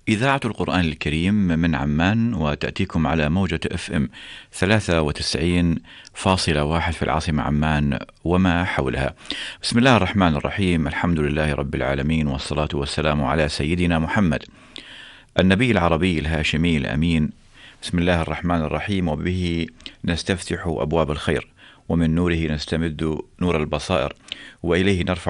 إذاعة القرآن الكريم من عمان، وتأتيكم على موجة FM 93.1 في العاصمة عمان وما حولها. بسم الله الرحمن الرحيم، الحمد لله رب العالمين، والصلاة والسلام على سيدنا محمد النبي العربي الهاشمي الأمين. بسم الله الرحمن الرحيم، وبه نستفتح أبواب الخير، ومن نوره نستمد نور البصائر، وإليه نرفع